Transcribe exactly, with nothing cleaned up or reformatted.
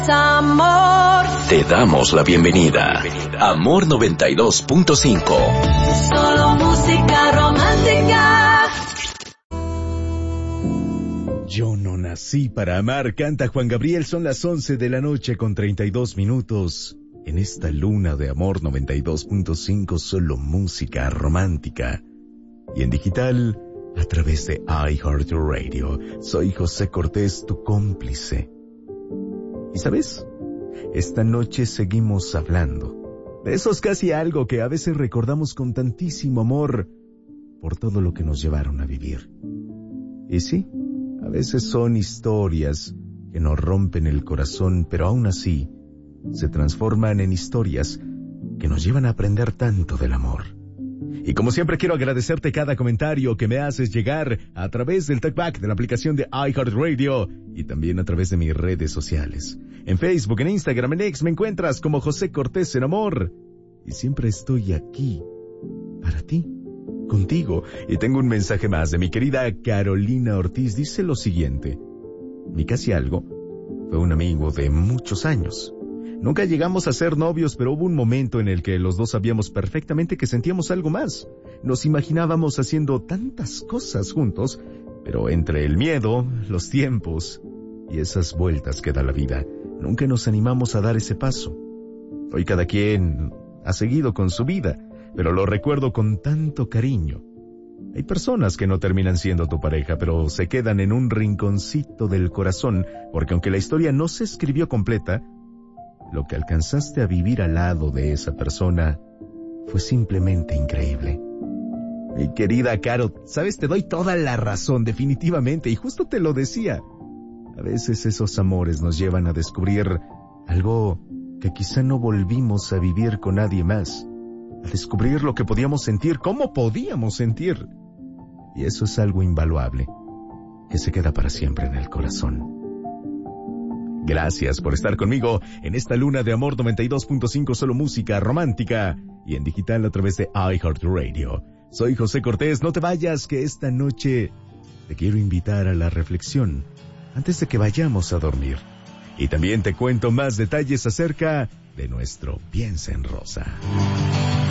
Amor. Te damos la bienvenida. Amor noventa y dos punto cinco. Solo música romántica. Yo no nací para amar, canta Juan Gabriel. Son las once de la noche con treinta y dos minutos. En esta luna de Amor noventa y dos punto cinco, solo música romántica. Y en digital, a través de iHeartRadio. Soy José Cortés, tu cómplice. ¿Y sabes? Esta noche seguimos hablando de esos casi algo que a veces recordamos con tantísimo amor por todo lo que nos llevaron a vivir. Y sí, a veces son historias que nos rompen el corazón, pero aún así se transforman en historias que nos llevan a aprender tanto del amor. Y como siempre quiero agradecerte cada comentario que me haces llegar a través del TalkBack de la aplicación de iHeartRadio y también a través de mis redes sociales. En Facebook, en Instagram, en X me encuentras como José Cortés en Amor. Y siempre estoy aquí para ti, contigo. Y tengo un mensaje más de mi querida Carolina Ortiz. Dice lo siguiente: mi casi algo fue un amigo de muchos años. Nunca llegamos a ser novios, pero hubo un momento en el que los dos sabíamos perfectamente que sentíamos algo más. Nos imaginábamos haciendo tantas cosas juntos, pero entre el miedo, los tiempos y esas vueltas que da la vida, nunca nos animamos a dar ese paso. Hoy cada quien ha seguido con su vida, pero lo recuerdo con tanto cariño. Hay personas que no terminan siendo tu pareja, pero se quedan en un rinconcito del corazón, porque aunque la historia no se escribió completa, lo que alcanzaste a vivir al lado de esa persona fue simplemente increíble. Mi querida Caro, sabes, te doy toda la razón, definitivamente, y justo te lo decía. A veces esos amores nos llevan a descubrir algo que quizá no volvimos a vivir con nadie más. A descubrir lo que podíamos sentir, cómo podíamos sentir. Y eso es algo invaluable, que se queda para siempre en el corazón. Gracias por estar conmigo en esta luna de Amor noventa y dos punto cinco, solo música romántica y en digital a través de iHeartRadio. Soy José Cortés, no te vayas, que esta noche te quiero invitar a la reflexión antes de que vayamos a dormir. Y también te cuento más detalles acerca de nuestro Piensa en Rosa.